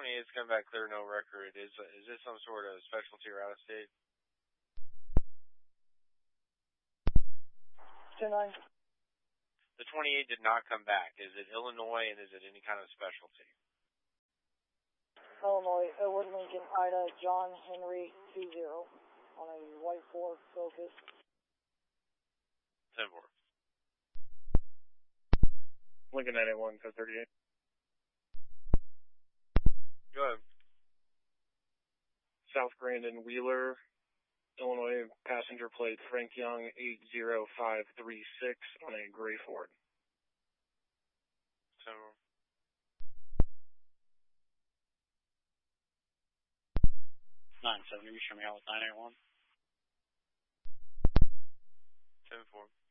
28's come back clear, no record. Is this some sort of specialty or out of state? 10-9. The 28 did not come back. Is it Illinois, and is it any kind of specialty? Illinois, Edward Lincoln, Ida, John Henry 20 on a white Ford Focus. 10-4. Lincoln 981, code 38. Go ahead. South Grandin Wheeler, Illinois, passenger plate Frank Young 80536 on a gray Ford. 10-4. 970, you show me out with 981. 10-4.